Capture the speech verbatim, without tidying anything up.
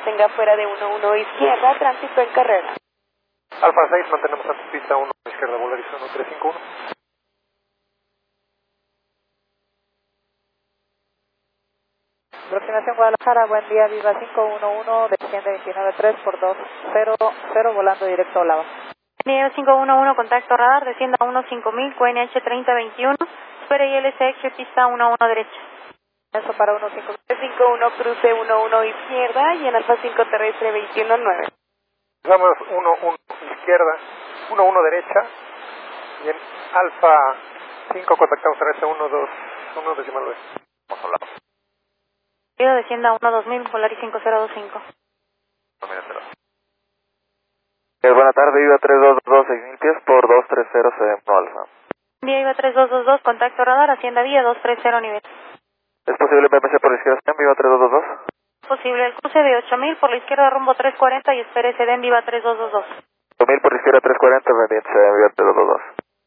mantenga fuera de uno uno izquierda, tránsito en carrera. Alfa seis, mantenemos antipista uno izquierda, Volaris uno tres cinco uno. Aproximación Guadalajara, buen día, Viva cinco uno uno, desciende veintinueve tres por dos cero cero, volando directo a Olava. Viva cinco uno uno, contacto radar, descienda a uno cinco mil, Q N H treinta veintiuno, espere I L C X, pista uno uno derecha. Eso para uno cinco mil. cinco uno, cruce uno uno izquierda y en Alfa cinco terrestre veintiuno nueve. Vamos uno uno izquierda, uno uno derecha y en Alfa cinco contactamos terrestre uno dos uno decimal nueve. Vamos a Olava. Viva descienda a uno dos mil, Volaris cinco cero dos cinco. Eh, buena tarde, Viva tres dos dos dos, seis mil pies por dos tres cero, Sedemno Alfa. Viva Viva tres dos dos dos, contacto radar, hacienda vía dos tres cero nivel. ¿Es posible B M C por la izquierda, Viva tres dos dos dos? Posible el cruce de ocho mil por la izquierda rumbo tres cuarenta y espere Sedem Viva tres dos dos dos. ocho mil por la izquierda tres cuarenta.